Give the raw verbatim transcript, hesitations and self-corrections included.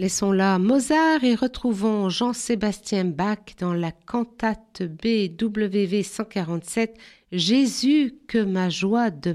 Laissons là Mozart et retrouvons Jean-Sébastien Bach dans la cantate B W V cent quarante-sept « Jésus, que ma joie demeure ».